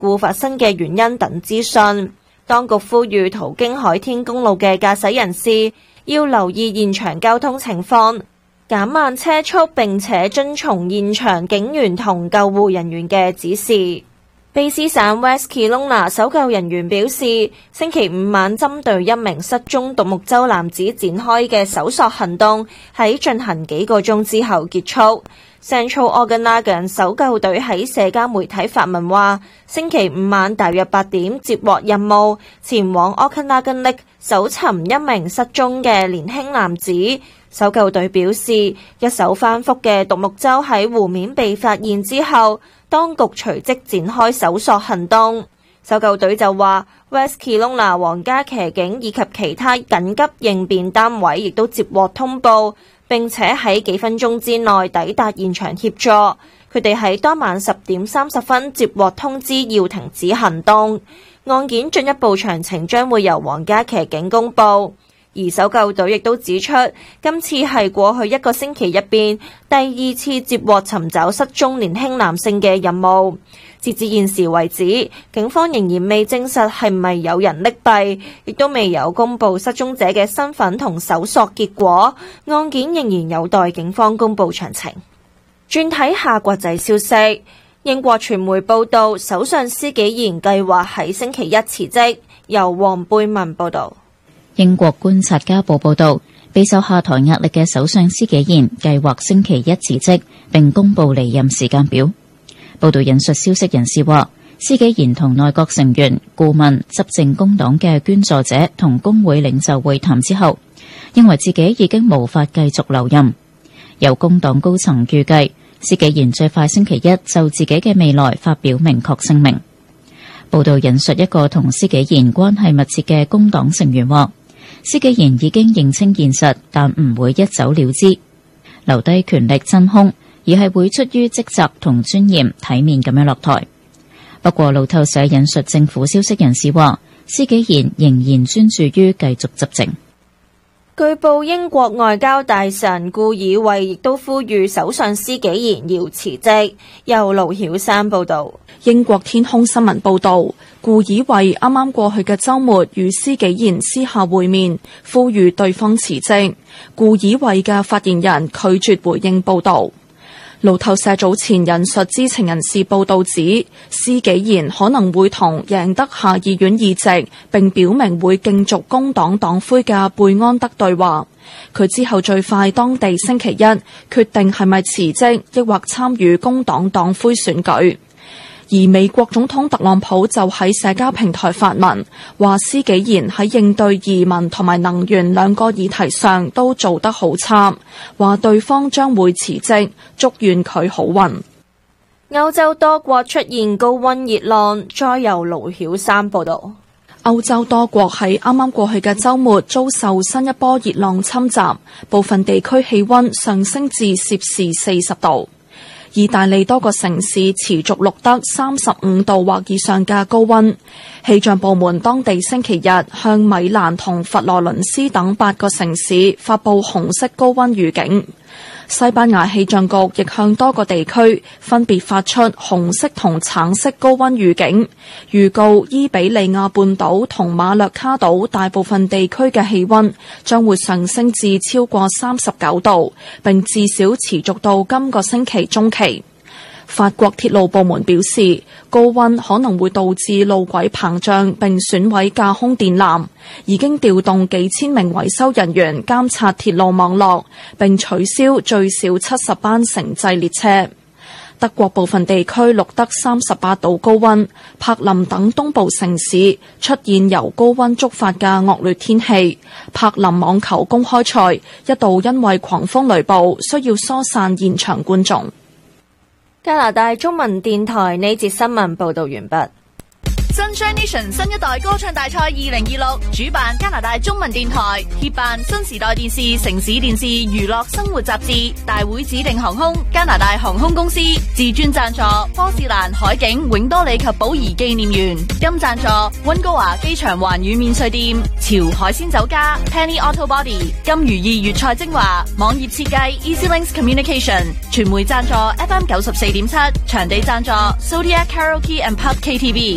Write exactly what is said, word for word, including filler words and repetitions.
故發生嘅原因等資訊。當局呼籲途經海天公路嘅駕駛人士要留意現場交通情況，減慢車速，並且遵從現場警員同救護人員嘅指示。卑詩省 West Kelowna 搜救人員表示，星期五晚針對一名失蹤獨木舟男子展開嘅搜索行動喺進行幾個鐘之後結束。Central Okanagan 搜救隊喺社交媒體發文話，星期五晚大約八點接獲任務，前往 Okanagan Lake 搜尋一名失蹤嘅年輕男子。搜救隊表示，一艘翻覆嘅獨木舟喺湖面被發現之後，當局隨即展開搜索行動。搜救隊就話 West Kelowna 皇家騎警以及其他緊急應變單位亦都接獲通報，並且喺幾分鐘之內抵達現場協助。佢哋喺當晚十點三十分接獲通知要停止行動。案件進一步詳情將會由皇家騎警公佈。而搜救隊亦都指出，今次係過去一個星期入邊第二次接獲尋找失蹤年輕男性嘅任務。截至現時為止，警方仍然未證實係咪有人溺斃，亦都未有公布失蹤者嘅身份同搜索結果。案件仍然有待警方公布詳情。轉睇下國際消息，英國傳媒報道，首相施紀賢計劃喺星期一辭職。由黃貝文報道。 英國觀察家報報道，備受下台壓力嘅首相施紀賢計劃星期一辭職，並公布離任時間表。報道引述消息人士話，施紀賢同內閣成員、顧問、執政工黨嘅捐助者同工會領袖會談之後，認為自己已經無法繼續留任。有工黨高層預計，施紀賢最快星期一就自己嘅未來發表明確聲明。報道引述一個同施紀賢關係密切嘅工黨成員話，施紀賢已經認清現實，但唔會一走了之，留低權力真空，而係會出於職責同尊嚴體面咁樣落台。不過路透社引述政府消息人士話，施紀賢仍然專注於繼續執政。 據報英國外交大臣顧爾惠亦都呼籲首相施紀賢要辭職。由盧曉山報道。 英國天空新聞報道，顧爾惠啱啱過去嘅週末與施紀賢私下會面，呼籲對方辭職。顧爾惠嘅發言人拒絕回應報道。路透社早前引述知情人士報道指，施紀賢可能會同贏得下議院議席並表明會競逐工黨黨魁嘅貝安德對話。佢之後最快當地星期一決定係咪辭職，抑或參與工黨黨魁選舉。而美國總統特朗普就喺社交平台發文，話施紀賢喺應對移民同埋能源兩個議題上都做得好差，話對方將會辭職，祝願佢好運。 歐洲多國出現高溫熱浪，再由盧曉山報道。 歐洲多國喺啱啱過去嘅週末遭受新一波熱浪侵襲，部分地區氣溫上升至攝氏四十度。意大利多個城市持續錄得三十五度或以上嘅高溫，氣象部門當地星期日向米蘭同佛羅倫斯等八個城市發佈紅色高溫預警。西班牙氣象局亦向多個地區分別發出紅色同橙色高溫預警，預告伊比利亞半島同馬略卡島大部分地區嘅氣溫將會上升至超過三十九度，並至少持續到今個星期中期。法國鐵路部門表示，高溫可能會導致路軌膨脹並損毀架空電纜，已經調動幾千名維修人員監察鐵路網絡，並取消最少七十班城際列車。德國部分地區錄得三十八度高溫，柏林等東部城市出現由高溫觸發嘅惡劣天氣。柏林網球公開賽一度因為狂風雷暴需要疏散現場觀眾。 加拿大中文電台呢節新聞報道完畢。 Sunshine Nation 新一代歌唱大賽二零二六主辦加拿大中文電台，協辦新時代電視、城市電視、娛樂生活雜誌，大會指定航空加拿大航空公司，自專贊助波士蘭海景永多里及寶儀紀念園，金贊助溫哥華機場環宇免稅店、潮海鮮酒家、Penny Auto Body、金如意粵菜精華、網頁設計 Easy Links Communication， 傳媒贊助 F M 九十四點七，場地贊助 Zodiac Karaoke and Pub K T V。